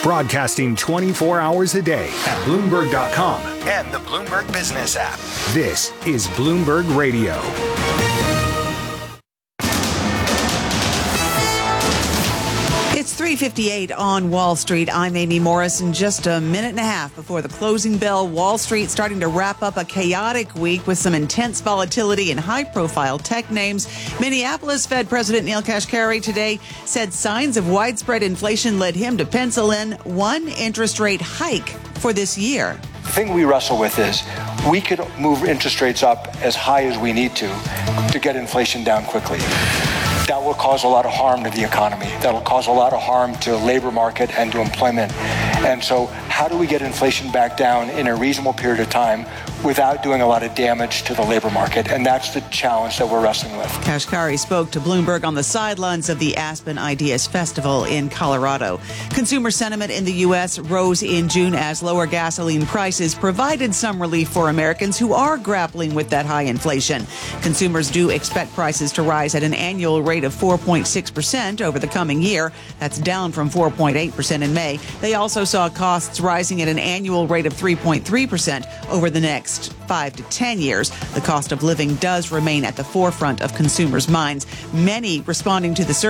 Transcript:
Broadcasting 24 hours a day at Bloomberg.com and the Bloomberg Business app. This is Bloomberg Radio. It's 3:58 on Wall Street. I'm Amy Morris. In just a minute and a half before the closing bell, Wall Street starting to wrap up a chaotic week with some intense volatility and high-profile tech names. Minneapolis Fed President Neel Kashkari today said signs of widespread inflation led him to pencil in one interest rate hike for this year. The thing we wrestle with is we could move interest rates up as high as we need to get inflation down quickly. That will cause a lot of harm to the economy. That'll cause a lot of harm to the labor market and to employment. And so how do we get inflation back down in a reasonable period of time without doing a lot of damage to the labor market? And that's the challenge that we're wrestling with. Kashkari spoke to Bloomberg on the sidelines of the Aspen Ideas Festival in Colorado. Consumer sentiment in the U.S. rose in June as lower gasoline prices provided some relief for Americans who are grappling with that high inflation. Consumers do expect prices to rise at an annual rate of 4.6% over the coming year. That's down from 4.8% in May. They also saw costs rising at an annual rate of 3.3% over the next 5 to 10 years. The cost of living does remain at the forefront of consumers' minds. Many responding to the survey